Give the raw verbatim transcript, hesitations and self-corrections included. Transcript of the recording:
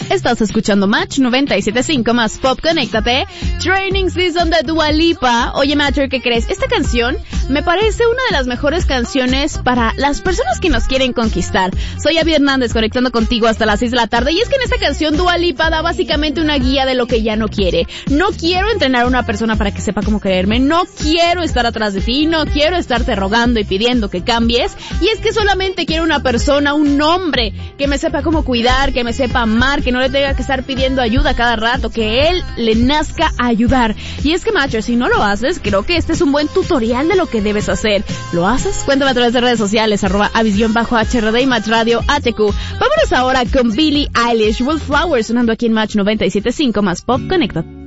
Estás escuchando Match noventa y siete punto cinco más Pop, conéctate. Training Season de Dua Lipa. Oye, Matcher, ¿qué crees? Esta canción me parece una de las mejores canciones para las personas que nos quieren conquistar. Soy Abby Hernández, conectando contigo hasta las seis de la tarde. Y es que en esta canción Dua Lipa da básicamente una guía de lo que ya no quiere. No quiero entrenar a una persona para que sepa cómo quererme. No quiero estar atrás de ti. No quiero estarte rogando y pidiendo que cambies. Y es que solamente quiero una persona, un hombre, que me sepa cómo cuidar, que me sepa amar, que no le tenga que estar pidiendo ayuda cada rato, que él le nazca a ayudar. Y es que, Matcher, si no lo haces, creo que este es un buen tutorial de lo que debes hacer. ¿Lo haces? Cuéntame a través de redes sociales, arroba avis-H R D y Match Radio A T Q. Vámonos ahora con Billie Eilish, Wildflower, sonando aquí en Match noventa y siete punto cinco más Pop, conecta.